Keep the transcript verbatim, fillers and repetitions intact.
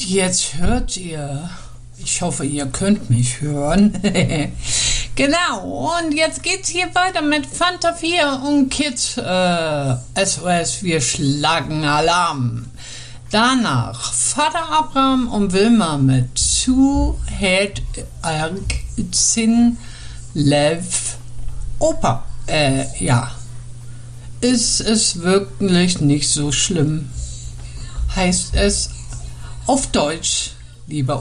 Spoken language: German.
Und jetzt hört ihr, ich hoffe, ihr könnt mich hören. Genau, und jetzt geht's hier weiter mit Fanta vier und Kids äh, S O S, wir schlagen Alarm. Danach Vater Abraham und Wilma mit Two Head Zin Lev Opa. Äh, ja. Ist es wirklich nicht so schlimm, heißt es auf Deutsch, lieber